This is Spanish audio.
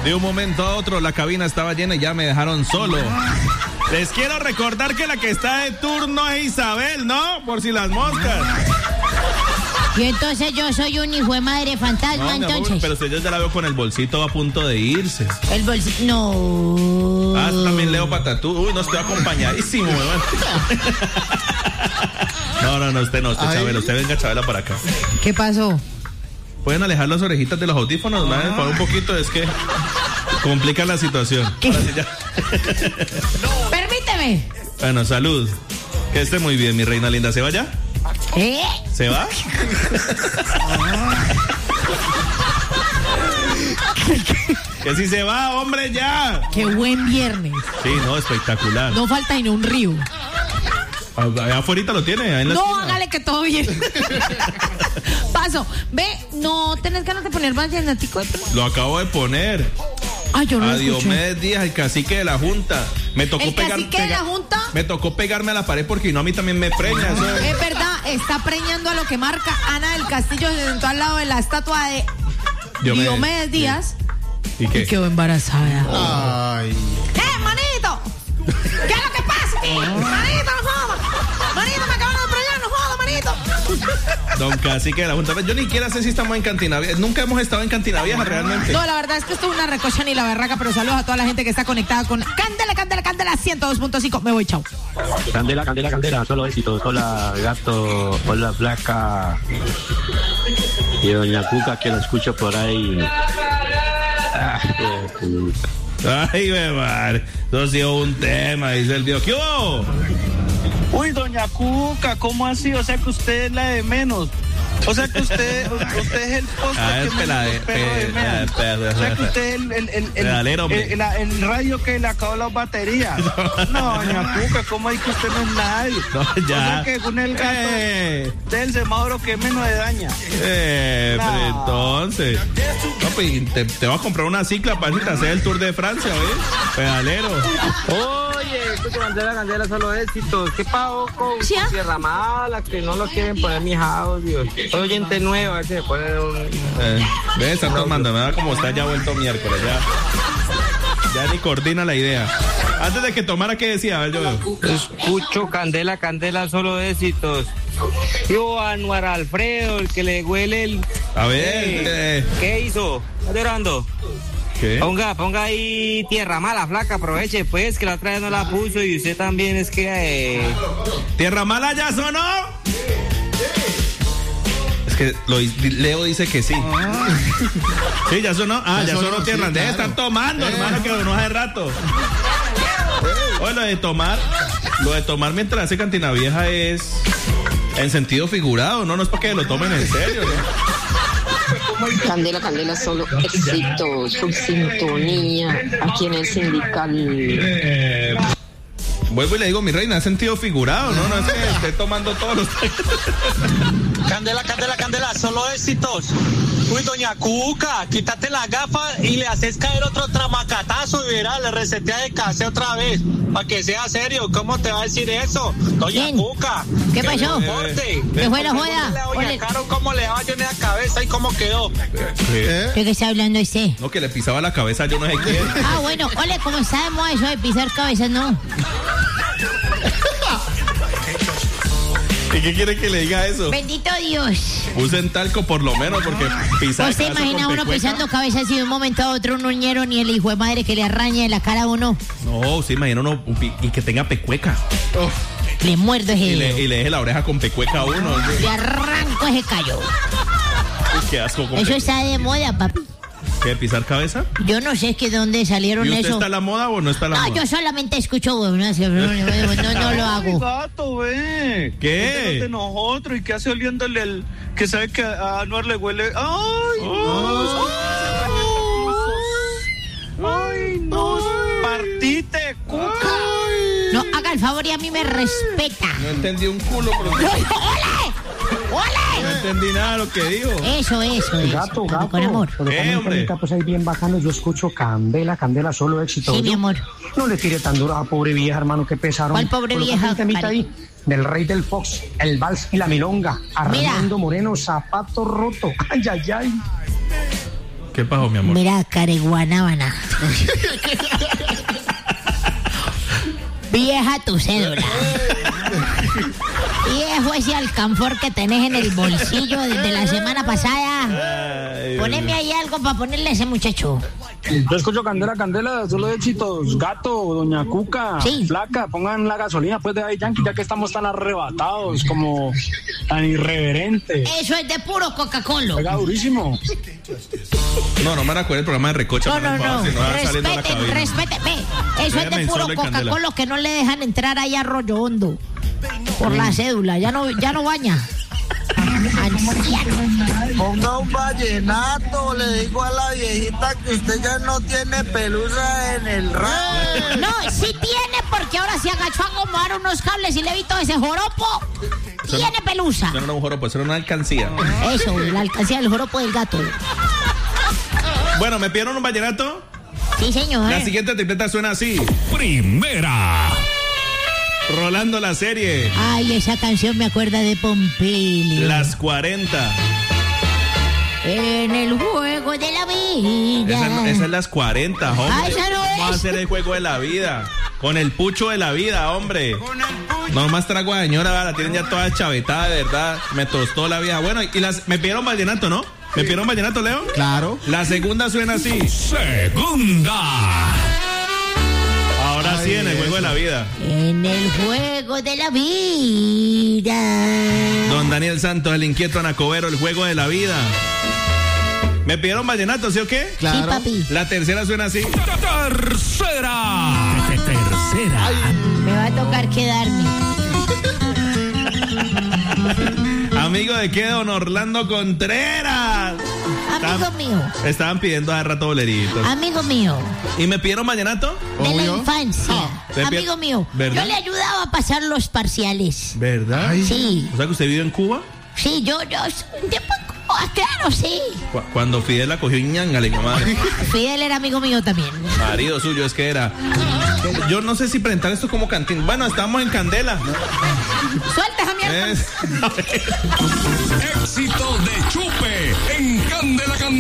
De un momento a otro la cabina estaba llena y ya me dejaron solo. Les quiero recordar que la que está de turno es Isabel, ¿no? Por si las moscas. Y entonces yo soy un hijo de madre fantasma, No, entonces. amor, pero si yo ya la veo con el bolsito a punto de irse. El bolsito. No. Ah, también Leo Patatú. Uy, no, estoy acompañadísimo, weón. No, usted Chabela. Usted venga, Chabela, para acá. ¿Qué pasó? ¿Pueden alejar las orejitas de los audífonos? Por un poquito, es que complica la situación. ¿Qué? Ahora sí ya. Permíteme. Bueno, salud. Que esté muy bien, mi reina linda. ¿Se va ya? ¿Se va? Que si se va, hombre, ya. Qué buen viernes. Sí, no, espectacular. No falta ni un río. Allá afuera lo tiene. Ahí en la no, esquina. hágale que todo bien. Paso. Ve, no tenés ganas de poner más llenatico. Lo acabo de poner. Ay, yo no A lo escuché. Diomedes Díaz, el cacique de la Junta. Me tocó ¿El cacique de la Junta? Me tocó pegarme a la pared porque no, a mí también me preña. Eso. Es verdad, está preñando a lo que marca Ana del Castillo, se sentó al lado de la estatua de Diomedes Díaz. ¿Y qué? Y quedó embarazada. Ay. ¡Manito! ¿Qué es lo que pasa, tío? ¡Manito, no joda! ¡Manito, me acaban de preñar, no joda, manito! Don Cacique de la Junta. Yo ni siquiera sé si estamos en Cantina Vieja. Nunca hemos estado en Cantina Vieja realmente. No, la verdad es que esto es una recocha ni la berraca, pero saludos a toda la gente que está conectada con Candela 102.5. Me voy, chao. Candela, solo éxitos. Hola, gato, hola, flaca. Y doña Cuca, que lo escucho por ahí. Ay, me madre. Eso ha sido un tema, dice el viejo. ¿Qué hubo? Uy, doña Cuca, ¿cómo así? O sea que usted es la de menos. O sea que usted es el poste que menos espero de menos. O sea que usted es el rayo que le acabó las baterías. No, doña Cuca, ¿cómo hay que usted no es nadie? No, ya. O sea que con el gato usted es el semáforo que menos le daña. Pero entonces. No, pues te vas a comprar una cicla para irte a hacer el Tour de Francia, ¿ves? Pedalero. Oye, escucha, Candela, solo éxitos. ¿Qué pasó con Tierra Mala? Que no lo quieren poner mis audios. Soy oyente nuevo, a ver si me ponen un... Ve, está tomando, me da como está ya vuelto miércoles, ya ni coordina la idea. Antes de que tomara, ¿qué decía? A ver, yo veo. Escucho Candela, solo éxitos. Yo, Anuar Alfredo, el que le huele el... A ver. ¿Qué hizo? ¿Está llorando? ¿Qué? Ponga ahí Tierra Mala, flaca, aproveche pues, que la otra vez no la puso y usted también es que... ¿Tierra Mala ya sonó? Es que Leo dice que sí. Sí, ya sonó. Ya sonó Tierra. Sí, Debe claro. estar tomando, hermano, que no hace rato. Oye, lo de tomar mientras hace Cantina Vieja es en sentido figurado, no es para que lo tomen en serio, ¿no? Candela, solo éxito, su sintonía aquí en el sindical. Vuelvo y le digo, mi reina, es sentido figurado, no es que esté tomando todos los... Candela, solo éxitos. Uy, doña Cuca, quítate la gafa y le haces caer otro tramacatazo y verá, le resetea de casa otra vez, para que sea serio. ¿Cómo te va a decir eso, doña ¿Quién? Cuca? ¿Qué pasó? ¿Qué fue la joda? Doña Caro, ¿cómo le va yo en la cabeza y cómo quedó? ¿De qué está hablando usted? No, que le pisaba la cabeza, yo no sé quién. Bueno, ole, ¿cómo está de moda eso de pisar cabezas? No. ¿Y qué quiere que le diga eso? Bendito Dios. Usen talco por lo menos, porque pisar ¿Usted cabeza imagina con uno pecueca? pisando cabezas y de un momento a otro un uñero ni el hijo de madre que le arraña en la cara a uno? No, usted imagina uno y que tenga pecueca. Le muerdo ese Y dedo. le deje la oreja con pecueca a uno. Le arranco ese callo. Uy, qué asco. Con Eso pecueca. está de moda, papi. ¿Qué, pisar cabeza? Yo no sé es que dónde salieron ¿Y usted eso. está a la moda o no está a la No, moda? yo solamente escucho huevonas, no lo Ay, hago. gato, ve. ¿Qué? Cuéntanos de nosotros y qué hace oliéndole el... Que sabe que a Anuar le huele... ¡Ay! ¡Ay, no! ¡Partite, Cuca! No, haga el favor y a mí me respeta. No entendí un culo, pero ¡Ole! no ¡Ole! entendí nada de lo que dijo. Eso. Gato, Con amor. Hombre. Pues ahí bien bacano, yo escucho Candela, solo éxito. Sí, mi amor. No le tire tan duro a la pobre vieja, hermano, que pesaron. ¿Cuál pobre vieja, Un temita Cari? ahí del rey del Fox, el vals y la milonga. Armando Moreno, zapato roto. Ay. ¿Qué pasó, mi amor? Mira, Careguanábana. Vieja tu cédula. Viejo ese alcanfor que tenés en el bolsillo desde la semana pasada. Poneme ahí algo para ponerle a ese muchacho. Yo escucho Candela, solo éxitos. Gato, Doña Cuca, sí. Flaca, pongan la gasolina pues de ahí, Yankee, ya que estamos tan arrebatados, como tan irreverentes. Eso es de puro Coca-Cola. Pega durísimo. No me recuerdo el programa de Recocha. No. Si Respete. Ve. Eso es de puro Coca-Cola que no le dejan entrar ahí a Arroyo Hondo. Por la cédula. Ya no baña. Ponga un vallenato, le digo a la viejita que usted ya no tiene pelusa en el rabo. No, sí tiene, porque ahora se agachó a acomodar unos cables y le vi todo ese joropo. Tiene pelusa. No era un joropo, eso era una alcancía. Eso, la alcancía del joropo del gato. Bueno, ¿me pidieron un vallenato? Sí, señor. La siguiente tripleta suena así. Primera. Rolando la serie. Ay, esa canción me acuerda de Pompilio. Las 40. En el juego de la vida. Esa es las 40, hombre. Ah, esa no es. Vamos a hacer el juego de la vida. Con el pucho de la vida, hombre. No más trago de señora, la tienen ya toda chavetada, de verdad. Me tostó la vieja. Bueno, me pidieron vallenato, ¿no? ¿Me pidieron vallenato, Leo? Claro. La segunda suena así. Segunda. Ahora sí, en el juego de la vida. En el juego de la vida. Don Daniel Santos, el inquieto Anacobero, el juego de la vida. ¿Me pidieron vallenato, sí o qué? Claro. Sí, papi. La tercera suena así. Tercera. Me va a tocar quedarme. Amigo de qué, don Orlando Contreras. Amigo mío. Estaban pidiendo hace rato boleritos. Amigo mío. ¿Y me pidieron vallenato? De la infancia. Amigo mío. ¿Verdad? Yo le ayudaba a pasar los parciales. ¿Verdad? Sí. O sea que usted vive en Cuba. Sí, yo un tiempo en Cuba, claro, sí. Cuando Fidel la cogió ñangale, mamá. Fidel era amigo mío también. Marido suyo, es que era. Yo no sé si presentar esto como cantín. Bueno, estamos en Candela. Suelta esa mierda. Éxito de Chupe en Candela.